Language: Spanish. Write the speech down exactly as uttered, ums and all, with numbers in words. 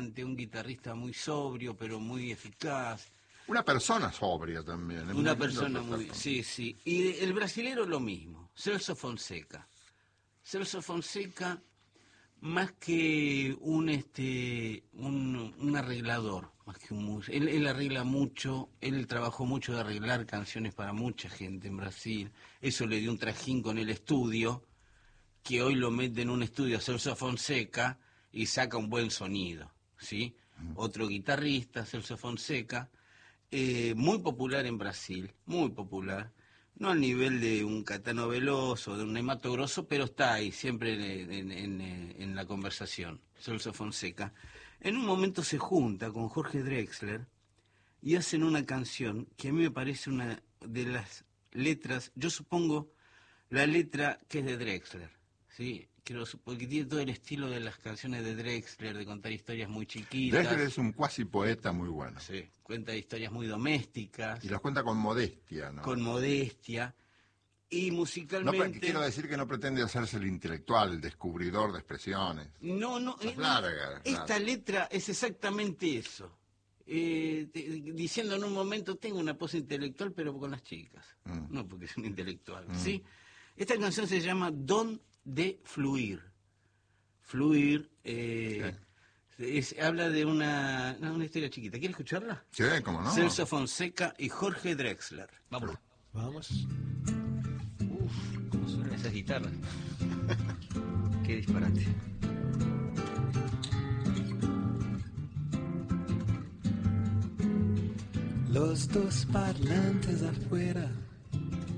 brillante, un guitarrista muy sobrio, pero muy eficaz. Una persona sobria también. Es Una muy persona lindo muy... tratar con- Sí, sí. Y el brasilero lo mismo, Celso Fonseca. Celso Fonseca, más que un este un, un arreglador, más que un músico. Él, él arregla mucho, él trabajó mucho de arreglar canciones para mucha gente en Brasil. Eso le dio un trajín con el estudio, que hoy lo mete en un estudio a Celso Fonseca y saca un buen sonido, ¿sí? Mm. Otro guitarrista, Celso Fonseca, eh, muy popular en Brasil, muy popular. No al nivel de un Caetano Veloso, de un Ney Matogrosso, pero está ahí, siempre en, en, en, en la conversación, Celso Fonseca. En un momento se junta con Jorge Drexler y hacen una canción que a mí me parece una de las letras, yo supongo la letra que es de Drexler, ¿sí? Creo, porque tiene todo el estilo de las canciones de Drexler, de contar historias muy chiquitas. Drexler es un cuasi poeta muy bueno. Sí, cuenta historias muy domésticas. Y las cuenta con modestia, ¿no? Con modestia. Y musicalmente... No, quiero decir que no pretende hacerse el intelectual, el descubridor de expresiones. No, no. Es no larga, esta larga. letra es exactamente eso. Eh, te, diciendo en un momento, tengo una pose intelectual, pero con las chicas. Mm. No porque es un intelectual, mm. ¿sí? Esta canción se llama Don de Fluir. Fluir... Eh, Es, habla de una, no, una historia chiquita. ¿Quieres escucharla? Sí, cómo no. Celso Fonseca y Jorge Drexler. Vamos. Vamos. Uf, cómo suenan esas guitarras. Qué disparate. Los dos parlantes afuera